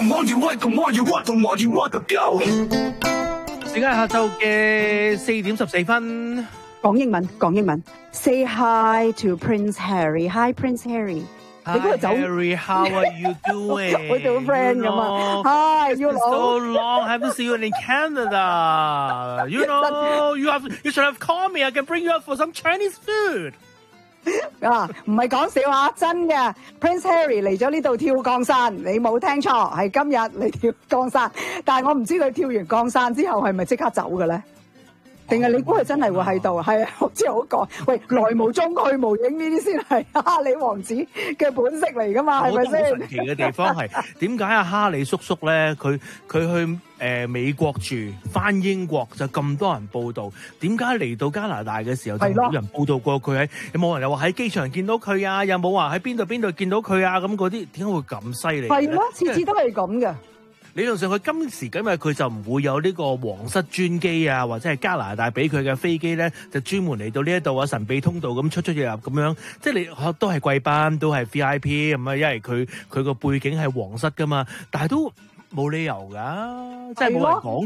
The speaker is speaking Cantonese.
時間係下晝嘅4:14。 講英文。Say hi to Prince Harry. Hi, Prince Harry. Hi, Harry, how are you doing? 我做 friend 咁啊。Hi, you know. So long, haven't seen you in Canada. You know, you should have called me. I can bring you up for some Chinese food. 唔係講笑啊，真嘅 Prince Harry 嚟咗呢度跳降傘，你冇聽錯，係今日嚟跳降傘。但係我唔知佢跳完降傘之後係咪即刻走嘅咧？定係你估佢真係會喺度？係啊，我知好講。喂，來無蹤去無影呢啲先係哈利王子嘅本色嚟噶嘛？係咪先？ 神奇嘅地方係點解阿哈利叔叔咧，佢去美國住，翻英國就咁多人報道，點解嚟到加拿大嘅時候就冇人報道過佢？有冇人又話喺機場見到佢啊？有冇話喺邊度見到佢啊？咁嗰啲點解會咁犀利？ 係咯，次次都係咁嘅。 理論上佢今時今日佢就唔會有呢個皇室專機啊，或者係加拿大俾佢嘅飛機咧，就專門嚟到呢一度啊，神秘通道咁出入咁樣，即係你都係貴賓，都係 VIP 咁啊，因為佢個背景係皇室噶嘛，但係都冇理由噶，即係冇人講。